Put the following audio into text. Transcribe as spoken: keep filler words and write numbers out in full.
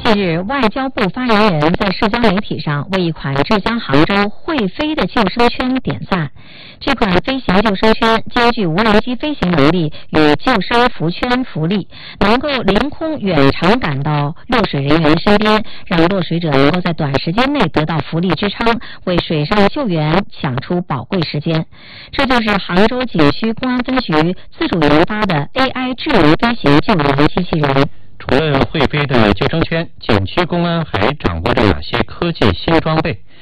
日，外交部发言人在社交媒体上为一款浙江杭州会飞的救生圈点赞。这款飞行救生圈兼具无人机飞行能力与救生浮圈浮力，能够凌空远程赶到落水人员身边，让落水者能够在短时间内得到浮力支撑，为水上救援抢出宝贵时间。这就是杭州景区公安分局自主研发的 A I 智能飞行救援机器人。 除了会飞的救生圈，景区公安还掌握着哪些科技新装备？